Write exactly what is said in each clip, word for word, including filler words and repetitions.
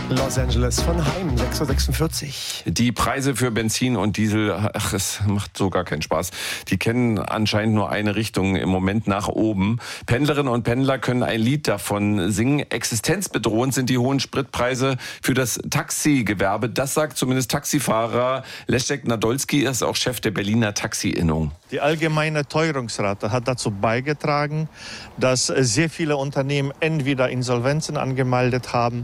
Los Angeles von Heim, sechs Uhr sechsundvierzig. Die Preise für Benzin und Diesel, ach, es macht so gar keinen Spaß. Die kennen anscheinend nur eine Richtung, im Moment nach oben. Pendlerinnen und Pendler können ein Lied davon singen. Existenzbedrohend sind die hohen Spritpreise für das Taxigewerbe. Das sagt zumindest Taxifahrer Leszek Nadolski, er ist auch Chef der Berliner Taxi-Innung. Die allgemeine Teuerungsrate hat dazu beigetragen, dass sehr viele Unternehmen entweder Insolvenzen angemeldet haben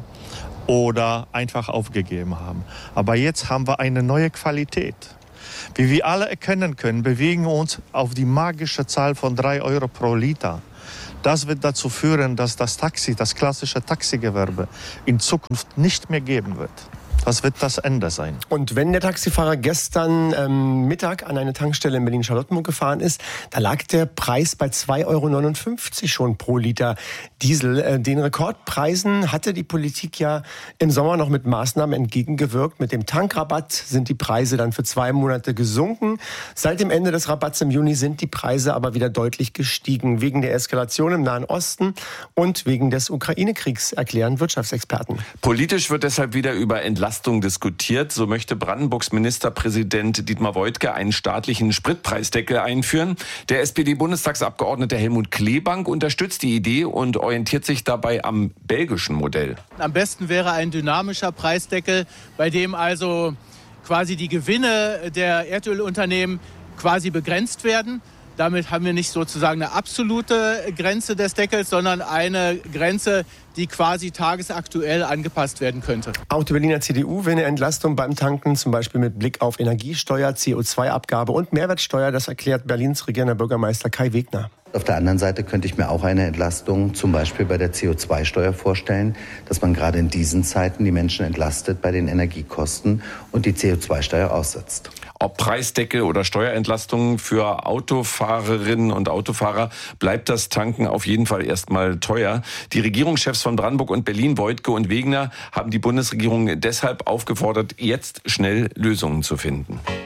oder einfach aufgegeben haben. Aber jetzt haben wir eine neue Qualität. Wie wir alle erkennen können, bewegen wir uns auf die magische Zahl von drei Euro pro Liter. Das wird dazu führen, dass das Taxi, das klassische Taxigewerbe, in Zukunft nicht mehr geben wird. Das wird das Ende sein. Und wenn der Taxifahrer gestern ähm, Mittag an eine Tankstelle in Berlin-Charlottenburg gefahren ist, da lag der Preis bei zwei Euro neunundfünfzig schon pro Liter Diesel. Äh, den Rekordpreisen hatte die Politik ja im Sommer noch mit Maßnahmen entgegengewirkt. Mit dem Tankrabatt sind die Preise dann für zwei Monate gesunken. Seit dem Ende des Rabatts im Juni sind die Preise aber wieder deutlich gestiegen. Wegen der Eskalation im Nahen Osten und wegen des Ukraine-Kriegs, erklären Wirtschaftsexperten. Politisch wird deshalb wieder über Entlastung diskutiert. So möchte Brandenburgs Ministerpräsident Dietmar Woidke einen staatlichen Spritpreisdeckel einführen. Der S P D-Bundestagsabgeordnete Helmut Kleebank unterstützt die Idee und orientiert sich dabei am belgischen Modell. Am besten wäre ein dynamischer Preisdeckel, bei dem also quasi die Gewinne der Erdölunternehmen quasi begrenzt werden. Damit haben wir nicht sozusagen eine absolute Grenze des Deckels, sondern eine Grenze, die quasi tagesaktuell angepasst werden könnte. Auch die Berliner C D U will eine Entlastung beim Tanken, zum Beispiel mit Blick auf Energiesteuer, C O zwei Abgabe und Mehrwertsteuer. Das erklärt Berlins regierender Bürgermeister Kai Wegner. Auf der anderen Seite könnte ich mir auch eine Entlastung zum Beispiel bei der C O zwei Steuer vorstellen, dass man gerade in diesen Zeiten die Menschen entlastet bei den Energiekosten und die C O zwei Steuer aussetzt. Ob Preisdeckel oder Steuerentlastungen für Autofahrerinnen und Autofahrer, bleibt das Tanken auf jeden Fall erstmal teuer. Die Regierungschefs von Brandenburg und Berlin, Woidke und Wegner, haben die Bundesregierung deshalb aufgefordert, jetzt schnell Lösungen zu finden.